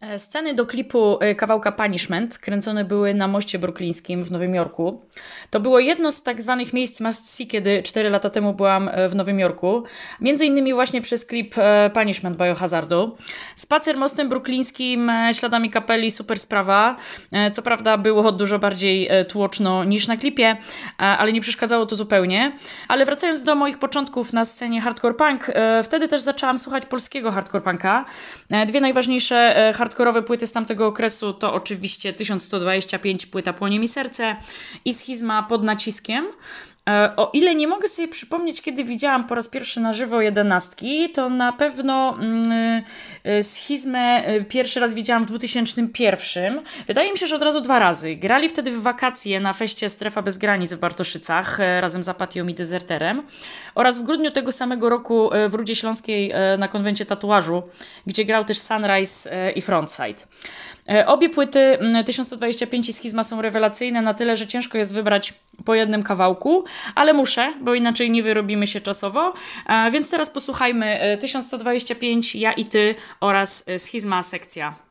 Sceny do klipu kawałka Punishment kręcone były na moście brooklyńskim w Nowym Jorku. To było jedno z tak zwanych miejsc must see, kiedy 4 lata temu byłam w Nowym Jorku. Między innymi właśnie przez klip Punishment Biohazardu. Spacer mostem brooklyńskim, śladami kapeli, super sprawa. Co prawda było dużo bardziej tłoczno niż na klipie, ale nie przeszkadzało to zupełnie. Ale wracając do moich początków na scenie hardcore punk, wtedy też zaczęłam słuchać polskiego hardcore punka. Dwie najważniejsze hardkorowe płyty z tamtego okresu to oczywiście 1125, płyta Płonie mi serce i Schizma pod naciskiem. O ile nie mogę sobie przypomnieć, kiedy widziałam po raz pierwszy na żywo 11, to na pewno Schizmę pierwszy raz widziałam w 2001. Wydaje mi się, że od razu 2 razy. Grali wtedy w wakacje na feście Strefa Bez Granic w Bartoszycach razem z Apatią i Dezerterem oraz w grudniu tego samego roku w Rudzie Śląskiej na konwencie tatuażu, gdzie grał też Sunrise i Frontside. Obie płyty 1125 i Schizma są rewelacyjne na tyle, że ciężko jest wybrać po jednym kawałku, ale muszę, bo inaczej nie wyrobimy się czasowo. Więc teraz posłuchajmy 1125, Ja i Ty oraz Schizma sekcja.